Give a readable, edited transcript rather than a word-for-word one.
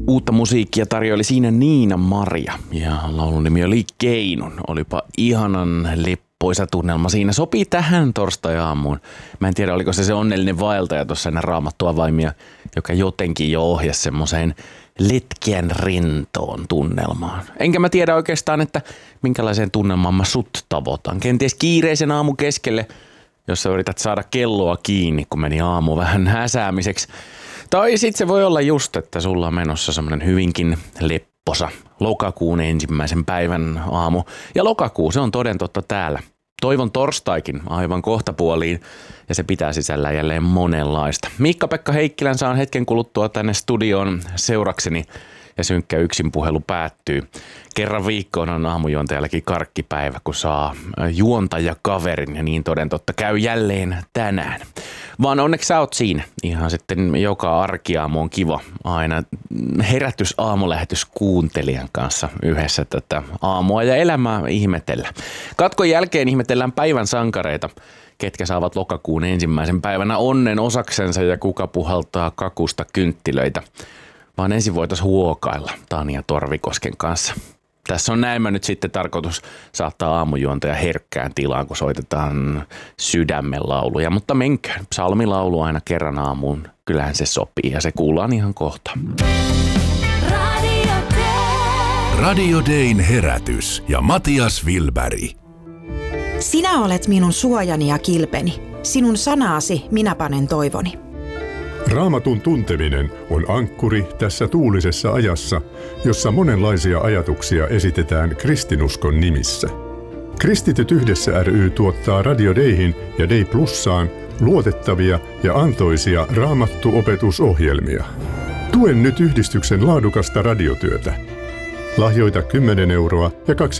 Uutta musiikkia tarjoili siinä Niina Maria ja laulun nimi oli Keinun. Olipa ihanan leppoisa tunnelma siinä. Sopii tähän torstai-aamuun. Mä en tiedä, oliko se onnellinen vaeltaja tuossa ennen Raamattua vaimia, joka jotenkin jo ohjasi semmoiseen letkeän rentoon tunnelmaan. Enkä mä tiedä oikeastaan, että minkälaiseen tunnelmaan mä sut tavoitan. Kenties kiireisen aamun keskelle, jos sä yrität saada kelloa kiinni, kun meni aamu vähän häsäämiseksi. Tai sit se voi olla just, että sulla on menossa semmonen hyvinkin lepposa lokakuun 1. päivän aamu. Ja lokakuu, se on toden totta täällä. Toivon torstaikin aivan kohtapuoliin ja se pitää sisällä jälleen monenlaista. Miikka-Pekka Heikkilän saan hetken kuluttua tänne studioon seurakseni ja synkkä yksinpuhelu päättyy. Kerran viikkoon on aamujuontajallakin karkkipäivä, kun saa juontajakaverin ja niin toden totta käy jälleen tänään. Vaan onneksi sä oot siinä. Ihan sitten joka arkiaamu on kiva aina herätysaamulähetys kuuntelijan kanssa yhdessä tätä aamua ja elämää ihmetellä. Katkon jälkeen ihmetellään päivän sankareita, ketkä saavat lokakuun 1. päivänä onnen osaksensa ja kuka puhaltaa kakusta kynttilöitä. Vaan ensin voitaisiin huokailla Tania Torvikosken kanssa. Tässä on näemmä nyt sitten tarkoitus saattaa aamujuontaja herkkään tilaan, kun soitetaan sydämen lauluja. Mutta menkään, psalmilaulu aina kerran aamuun, kyllähän se sopii ja se kuullaan ihan kohta. Radio Dayn herätys ja Matias Wilberg. Sinä olet minun suojani ja kilpeni. Sinun sanaasi minä panen toivoni. Raamatun tunteminen on ankkuri tässä tuulisessa ajassa, jossa monenlaisia ajatuksia esitetään kristinuskon nimissä. Kristityt yhdessä ry tuottaa Radio Dayhin ja Day Plussaan luotettavia ja antoisia raamattuopetusohjelmia. Tue nyt yhdistyksen laadukasta radiotyötä. Lahjoita 10 € ja 2